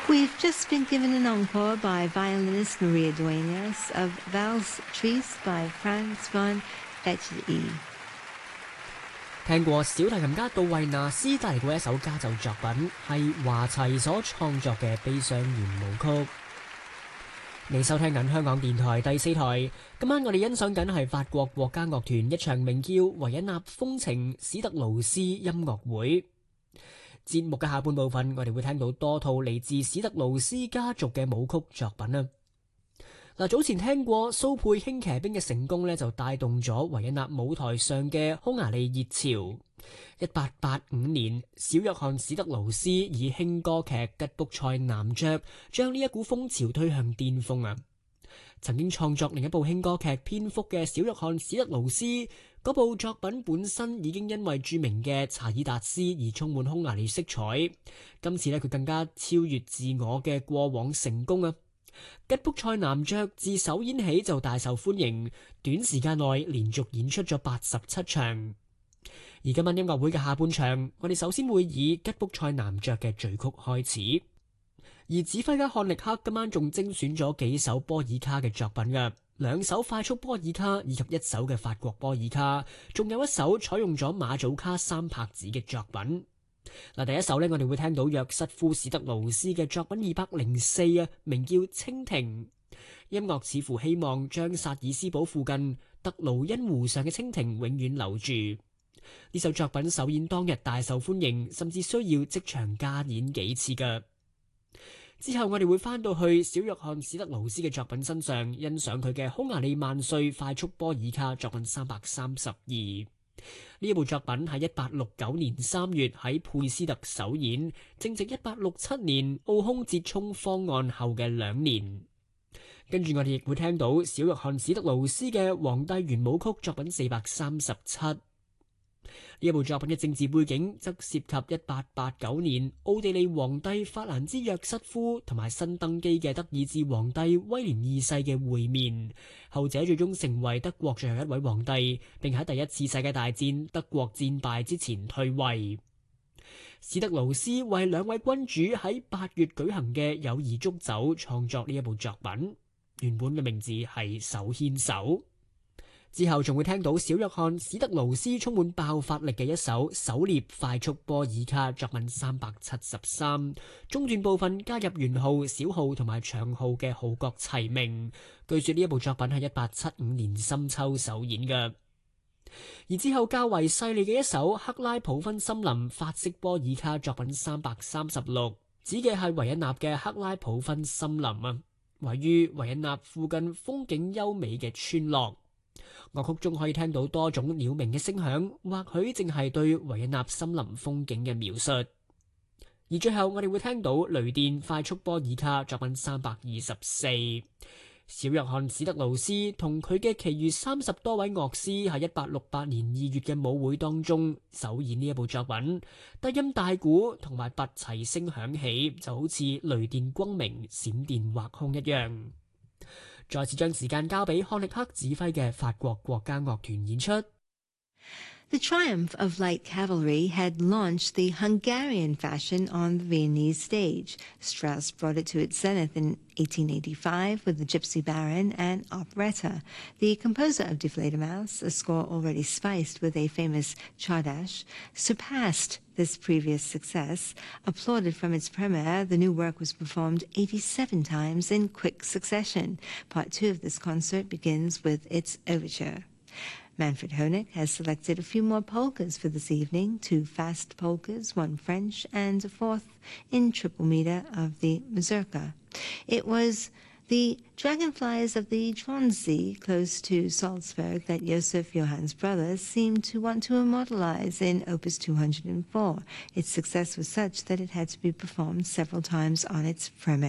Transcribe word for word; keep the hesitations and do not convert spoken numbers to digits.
We've just been given an encore by violinist Maria Dueñas of Valse Triste by Franz von Bechtereau。 聽過小提琴家杜維納斯帶嚟過一首家奏作品，係華齊所創作嘅悲傷圓舞曲。你收聽緊香港電台第四台，今晚我哋欣賞緊係法國國家樂團一場名叫維也納風情史特勞斯音樂會。節目嘅下半部分，我哋會聽到多套嚟自史特勞斯家族嘅舞曲作品啊！嗱，早前聽過蘇佩輕騎兵嘅成功咧，就帶動咗維也納舞台上嘅匈牙利熱潮。一八八五年，小約翰史特勞斯以輕歌劇《吉卜賽男爵》將呢一股風潮推向巔峰啊！曾經創作另一部輕歌劇《蝙蝠》嘅小約翰史特勞斯，嗰部作品本身已經因為著名嘅查爾達斯而充滿匈牙利色彩。今次咧，佢更加超越自我嘅過往成功啊！吉卜賽男爵自首演起就大受歡迎，短時間內連續演出咗八十七場。而今晚音樂會嘅下半場，我哋首先會以吉卜賽男爵嘅序曲開始。而指揮家漢力克今晚仲精選咗幾首波爾卡嘅作品嘅，兩首快速波爾卡以及一首嘅法國波爾卡，仲有一首採用咗馬祖卡三拍子嘅作品。嗱，第一首呢，我哋會聽到約瑟夫史特勞斯嘅作品二百零四啊，名叫《蜻蜓》。音樂似乎希望將薩爾斯堡附近特勞恩湖上嘅蜻蜓永遠留住。呢首作品首演當日大受歡迎，甚至需要即場加演幾次㗎。之後我哋會翻到去小約翰史特勞斯嘅作品身上，欣賞佢嘅匈牙利萬歲快速波爾卡作品三百三十二。呢一部作品喺一八六九年三月喺佩斯特首演，正值一八六七年奧匈折衷方案後嘅兩年。跟住我哋亦會聽到小約翰史特勞斯嘅皇帝圓舞曲作品四百三十七。呢一部作品嘅政治背景則涉及一八八九年奧地利皇帝法蘭茲約瑟夫同埋新登基嘅德意志皇帝威廉二世嘅會面，後者最終成為德國最後一位皇帝，並喺第一次世界大戰德國戰敗之前退位。史特勞斯為兩位君主喺八月舉行嘅友誼祝酒創作呢一部作品，原本嘅名字係手牽手。之後仲會聽到小約翰史特勞斯充滿爆發力嘅一首狩獵快速波爾卡作品三百七十三，中段部分加入圓號、小號同埋長號嘅號角齊鳴。據說呢一部作品係一八七五年深秋首演嘅。而之後較為細膩嘅一首克拉普芬森林法式波爾卡作品三百三十六，指嘅係維也納嘅克拉普芬森林啊，位於維也納附近風景優美嘅村落。樂曲中可以聽到多種鳥鳴嘅聲響，或許正係對維也納森林風景嘅描述。而最後我哋會聽到雷電快速波爾卡作品三百二十四。小約翰史特勞斯同佢嘅其餘三十多位樂師喺一八六八年二月嘅舞會當中首演呢一部作品，低音大鼓同埋拔齊聲響起，就好似雷電光明、閃電劃空一樣。再次將時間交俾漢力克指揮嘅法國國家樂團演出。 The triumph of light cavalry had launched the Hungarian fashion on the Viennese stage. Strauss brought it to its zenith in eighteen eighty-five with The Gypsy Baron and Operetta. The composer of Die Fledermaus, a score already spiced with a famous Czardas, surpassed this previous success. Applauded from its premiere, the new work was performed eighty-seven times in quick succession. Part two of this concert begins with its overture. Manfred Honeck has selected a few more polkas for this evening, two fast polkas, one French, and a fourth in triple meter of the mazurka. It was the dragonflies of the Tronsee, close to Salzburg, that Joseph Johann's brothers seemed to want to immortalize in Opus two hundred four. Its success was such that it had to be performed several times on its premiere